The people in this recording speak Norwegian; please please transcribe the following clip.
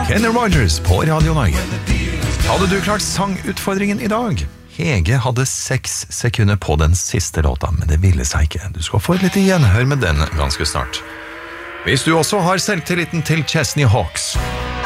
Kenny Rogers på Radio Norge. Hadde du klart sangutfordringen i dag? Hege hadde 6 sekunder på den siste låta, men det ville seg ikke. Du skal få et lite gjenhør med den ganske snart. Hvis du også har selvtilliten til Chesney Hawks,